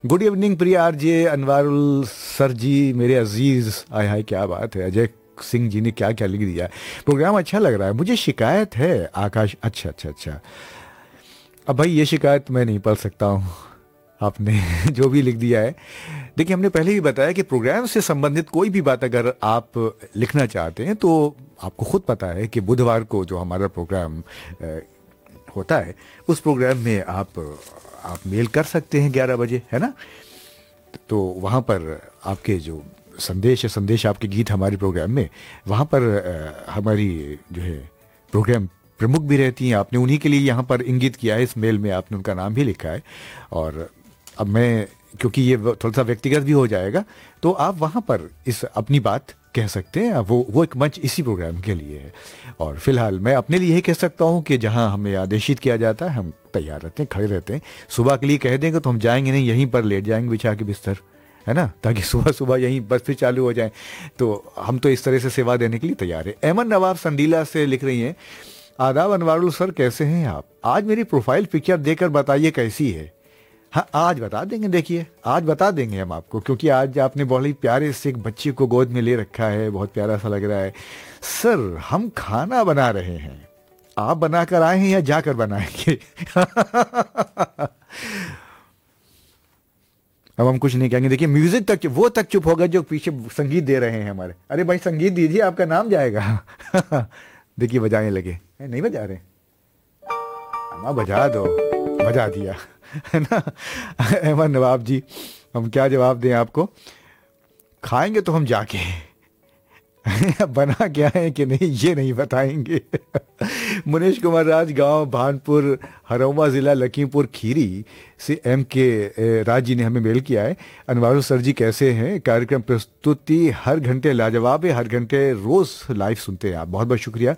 Good evening प्रिया RJ Anwarul sir जी, मेरे अजीज। आय हाय क्या बात है, अजय सिंह जी ने क्या क्या लिख दिया है। प्रोग्राम अच्छा लग रहा है। मुझे शिकायत है आकाश। अच्छा अच्छा अच्छा। अब भाई ये शिकायत मैं नहीं पढ़ सकता हूँ। आपने जो भी लिख दिया है, देखिए हमने पहले ही बताया कि प्रोग्राम से संबंधित कोई भी बात अगर आप लिखना चाहते हैं तो आपको खुद पता है कि बुधवार को जो हमारा प्रोग्राम होता है उस प्रोग्राम में आप मेल कर सकते हैं 11 बजे, है ना। तो वहाँ पर आपके जो संदेश है, संदेश आपके गीत हमारे प्रोग्राम में, वहाँ पर हमारी जो है प्रोग्राम प्रमुख भी रहती हैं। आपने उन्हीं के लिए यहाँ पर इंगित किया है, इस मेल में आपने उनका नाम भी लिखा है। और अब मैं, क्योंकि ये थोड़ा सा व्यक्तिगत भी हो जाएगा, तो आप वहाँ पर इस अपनी बात कह सकते हैं। वो एक मंच इसी प्रोग्राम के लिए है। और फिलहाल मैं अपने लिए यही कह सकता हूँ कि जहाँ हमें आदेशित किया जाता है हम तैयार रहते हैं, खड़े रहते हैं। सुबह के लिए कह देंगे तो हम जाएंगे नहीं, यहीं पर लेट जाएंगे बिछा के बिस्तर, है ना, ताकि सुबह सुबह यहीं बस फिर चालू हो जाए। तो हम तो इस तरह से सेवा देने के लिए तैयार है। अहमद नवाब संडीला से लिख रही हैं, आदाब अनवारुल सर, कैसे हैं आप? आज मेरी प्रोफाइल पिक्चर देखकर बताइए कैसी है। हाँ, आज बता देंगे। देखिए आज बता देंगे हम आपको, क्योंकि आज आपने बहुत ही प्यारे से एक बच्चे को गोद में ले रखा है, बहुत प्यारा सा लग रहा है। सर हम खाना बना रहे हैं, आप बनाकर आए हैं या जाकर बनाएंगे? अब हम कुछ नहीं कहेंगे। देखिए म्यूजिक तक वो तक चुप होगा जो पीछे संगीत दे रहे हैं हमारे। अरे भाई संगीत दीजिए, आपका नाम जाएगा। देखिए बजाने लगे, नहीं बजा रहे, हाँ बजा दो। बजा दिया, है ना। अहमद नवाब जी, हम क्या जवाब दें आपको? खाएंगे तो हम जाके, बना क्या है कि नहीं ये नहीं बताएंगे। मुनीश कुमार राज, गांव भानपुर, हरौवा जिला लखीमपुर खीरी से एम के राज जी ने हमें मेल किया है। अनवारुल सर जी कैसे हैं? कार्यक्रम प्रस्तुति हर घंटे लाजवाब है, हर घंटे रोज लाइव सुनते हैं आप, बहुत बहुत शुक्रिया।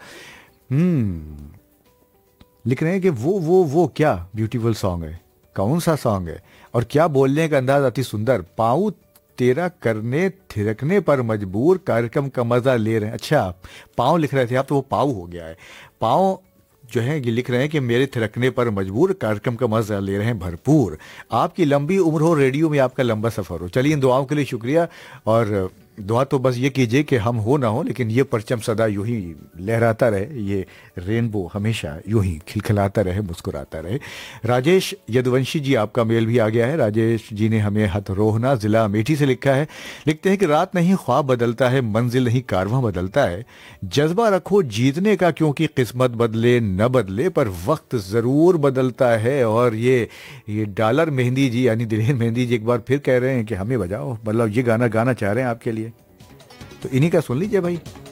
लिख रहे हैं कि वो क्या ब्यूटीफुल सॉन्ग है, कौन सा सॉन्ग है, और क्या बोलने का अंदाज अति सुंदर। पाऊँ तेरा करने थिरकने पर मजबूर, कार्यक्रम का मजा ले रहे हैं। अच्छा, पाँव लिख रहे थे आप, तो वो पाऊ हो गया है। पाँव जो है ये लिख रहे हैं कि मेरे थिरकने पर मजबूर, कार्यक्रम का मजा ले रहे हैं भरपूर। आपकी लंबी उम्र हो, रेडियो में आपका लंबा सफर हो। चलिए इन दुआओं के लिए शुक्रिया। और दुआ तो बस ये कीजिए कि हम हो ना हो, लेकिन ये परचम सदा यूं ही लहराता रहे, ये रेनबो हमेशा यूं ही खिलखिलाता रहे, मुस्कुराता रहे। राजेश यदुवंशी जी, आपका मेल भी आ गया है। राजेश जी ने हमें हथरोहना जिला अमेठी से लिखा है। लिखते हैं कि रात नहीं ख्वाब बदलता है, मंजिल नहीं कारवां बदलता है। जज्बा रखो जीतने का, क्योंकि किस्मत बदले न बदले पर वक्त ज़रूर बदलता है। और ये डॉलर मेहंदी जी यानी दिलेर मेहंदी जी एक बार फिर कह रहे हैं कि हमें बजाओ, मतलब ये गाना गाना चाह रहे हैं आपके लिए, तो इन्हीं का सुन लीजिए भाई।